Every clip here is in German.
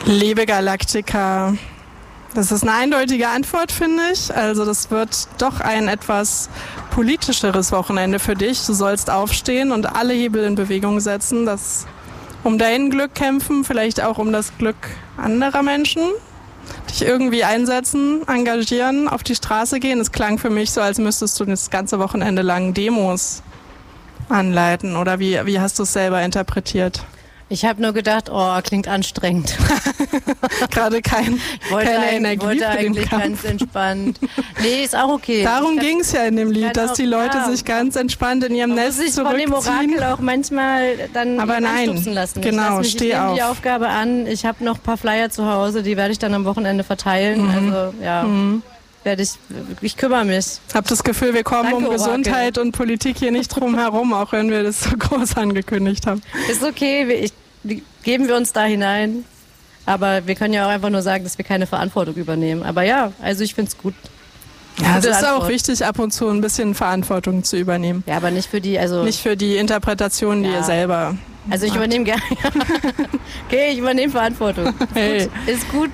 Liebe Galaktika, das ist eine eindeutige Antwort, finde ich. Also das wird doch ein etwas politischeres Wochenende für dich. Du sollst aufstehen und alle Hebel in Bewegung setzen, um dein Glück kämpfen, vielleicht auch um das Glück anderer Menschen. Dich irgendwie einsetzen, engagieren, auf die Straße gehen. Es klang für mich so, als müsstest du das ganze Wochenende lang Demos anleiten. Oder wie hast du es selber interpretiert? Ich habe nur gedacht, klingt anstrengend. Gerade keine Energie wollte für den eigentlich Kampf. ganz entspannt. Nee, ist auch okay. Darum ging es ja in dem Lied, dass die Leute sich ganz entspannt in ihrem Nest sich von dem zurückziehen. Orakel auch manchmal dann anstupsen lassen. Genau, ich nehme die Aufgabe an. Ich habe noch ein paar Flyer zu Hause, die werde ich dann am Wochenende verteilen. Also ja, ich kümmere mich. Ich habe das Gefühl, wir kommen Danke, um Orakel. Gesundheit und Politik hier nicht drum herum, auch wenn wir das so groß angekündigt haben. Ist okay, geben wir uns da hinein. Aber wir können ja auch einfach nur sagen, dass wir keine Verantwortung übernehmen. Aber ja, also ich finde es gut. Ja, es ist auch wichtig, ab und zu ein bisschen Verantwortung zu übernehmen. Ja, aber nicht für die, nicht für die Interpretation, die ihr selber. Also ich übernehme gerne. Okay, ich übernehme Verantwortung. Hey. Ist gut.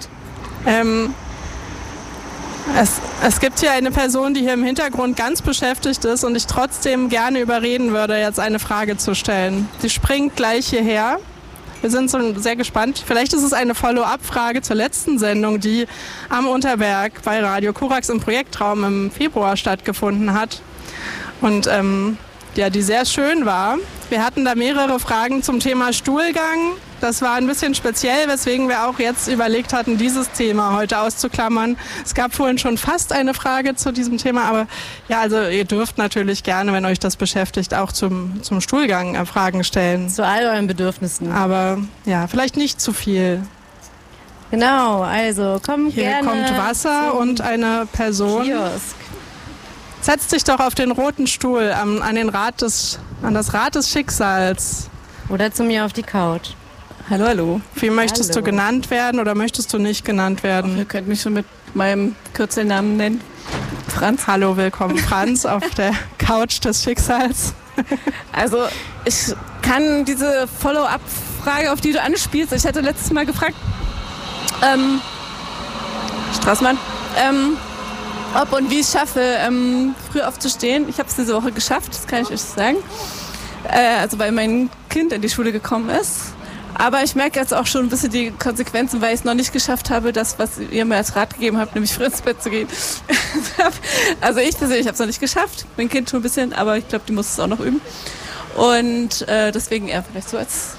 Es gibt hier eine Person, die hier im Hintergrund ganz beschäftigt ist und ich trotzdem gerne überreden würde, jetzt eine Frage zu stellen. Sie springt gleich hierher. Wir sind so sehr gespannt. Vielleicht ist es eine Follow-up-Frage zur letzten Sendung, die am Unterberg bei Radio Korax im Projektraum im Februar stattgefunden hat. Und die sehr schön war. Wir hatten da mehrere Fragen zum Thema Stuhlgang. Das war ein bisschen speziell, weswegen wir auch jetzt überlegt hatten, dieses Thema heute auszuklammern. Es gab vorhin schon fast eine Frage zu diesem Thema, aber ja, also ihr dürft natürlich gerne, wenn euch das beschäftigt, auch zum Stuhlgang Fragen stellen. Zu all euren Bedürfnissen. Aber ja, vielleicht nicht zu viel. Genau, also Hier gerne. kommt Wasser und eine Person. Kiosk. Setz dich doch auf den roten Stuhl an das Rad des Schicksals. Oder zu mir auf die Couch. Hallo. Wie möchtest du genannt werden oder möchtest du nicht genannt werden? Ihr könnt mich schon mit meinem Kürzelnamen nennen. Franz. Hallo, willkommen Franz auf der Couch des Schicksals. Also ich kann diese Follow-up-Frage, auf die du anspielst, ich hatte letztes Mal gefragt, Straßmann, ob und wie ich schaffe, früh aufzustehen. Ich habe es diese Woche geschafft, das kann ich euch sagen. Also weil mein Kind in die Schule gekommen ist. Aber ich merke jetzt auch schon ein bisschen die Konsequenzen, weil ich es noch nicht geschafft habe, das, was ihr mir als Rat gegeben habt, nämlich früh ins Bett zu gehen. Also ich persönlich habe es noch nicht geschafft, mein Kind schon ein bisschen, aber ich glaube, die muss es auch noch üben. Und deswegen eher vielleicht so als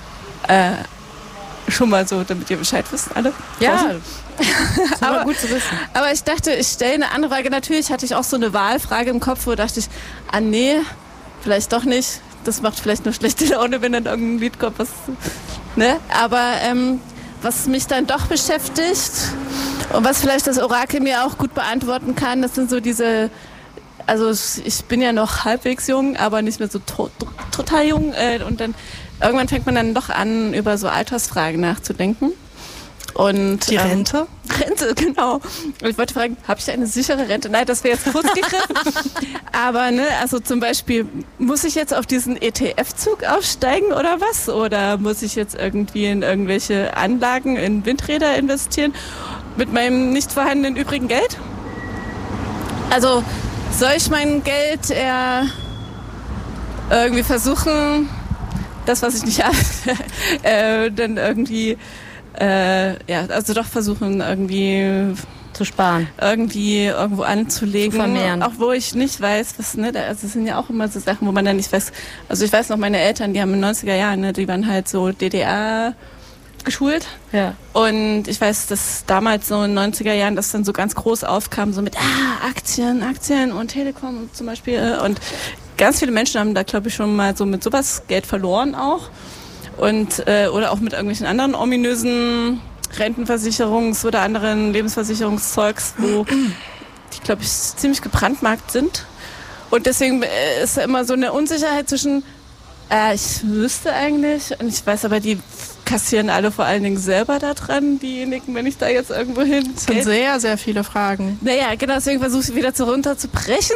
schon mal so, damit ihr Bescheid wisst, alle. Ja, aber gut zu wissen. Aber ich dachte, ich stelle eine andere Frage. Natürlich hatte ich auch so eine Wahlfrage im Kopf, wo dachte ich, nee, vielleicht doch nicht. Das macht vielleicht nur schlechte Laune, wenn dann irgendein Lied kommt, was, ne? Aber was mich dann doch beschäftigt und was vielleicht das Orakel mir auch gut beantworten kann, das sind so diese, also ich bin ja noch halbwegs jung, aber nicht mehr so total jung und dann irgendwann fängt man dann doch an, über so Altersfragen nachzudenken. Und die Rente? Rente, genau. Und ich wollte fragen, habe ich eine sichere Rente? Nein, das wäre jetzt kurz gegriffen. Aber ne, also zum Beispiel, muss ich jetzt auf diesen ETF-Zug aufsteigen oder was? Oder muss ich jetzt irgendwie in irgendwelche Anlagen, in Windräder investieren mit meinem nicht vorhandenen übrigen Geld? Also soll ich mein Geld eher irgendwie versuchen, das, was ich nicht habe, dann irgendwie also doch versuchen irgendwie zu sparen, irgendwie irgendwo anzulegen, zu vermehren. Auch wo ich nicht weiß, was, ne, also es sind ja auch immer so Sachen, wo man dann nicht weiß, also ich weiß noch, meine Eltern, die haben in den 90er Jahren, ne, die waren halt so DDR geschult. Ja. Und ich weiß, dass damals so in den 90er Jahren das dann so ganz groß aufkam, so mit Aktien und Telekom zum Beispiel. Und ganz viele Menschen haben da, glaube ich, schon mal so mit sowas Geld verloren auch. Und oder auch mit irgendwelchen anderen ominösen Rentenversicherungs- oder anderen Lebensversicherungszeugs, wo die, glaube ich, ziemlich gebrandmarkt sind. Und deswegen ist da immer so eine Unsicherheit zwischen, Ich wüsste eigentlich, und ich weiß aber, die kassieren alle vor allen Dingen selber da dran, diejenigen, wenn ich da jetzt irgendwo hin. Das sind sehr, sehr viele Fragen. Naja, genau, deswegen versuche ich wieder runterzubrechen.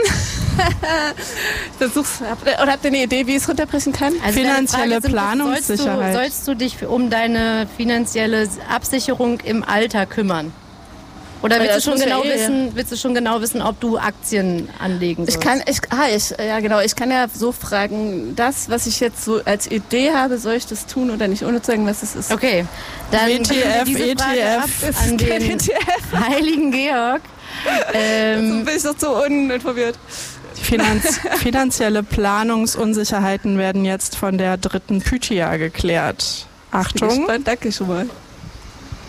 Oder habt ihr eine Idee, wie ich es runterbrechen kann? Also finanzielle Planungssicherheit. Sollst du dich um deine finanzielle Absicherung im Alter kümmern? Oder willst du schon genau wissen, ob du Aktien anlegen sollst? Ich kann ja so fragen, das, was ich jetzt so als Idee habe, soll ich das tun oder nicht, ohne zu sagen, was es ist? Okay, dann ETF, an den heiligen Georg. Bin ich doch so uninformiert. Finanzielle Planungsunsicherheiten werden jetzt von der dritten Pythia geklärt. Achtung. Bin gespannt, danke schon mal.